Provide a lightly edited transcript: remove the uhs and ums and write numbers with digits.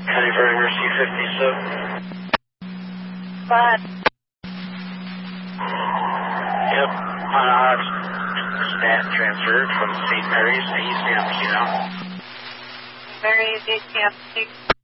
County Vernon Mercy 57. But Yep. Stat transferred from St. Mary's to East Hampton now. Mary's East Hampton.